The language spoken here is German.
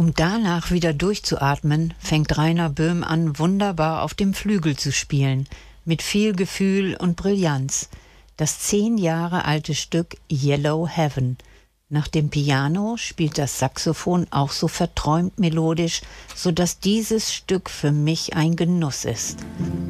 Um danach wieder durchzuatmen, fängt Rainer Böhm an, wunderbar auf dem Flügel zu spielen, mit viel Gefühl und Brillanz. Das 10 Jahre alte Stück Yellow Heaven. Nach dem Piano spielt das Saxophon auch so verträumt melodisch, sodass dieses Stück für mich ein Genuss ist.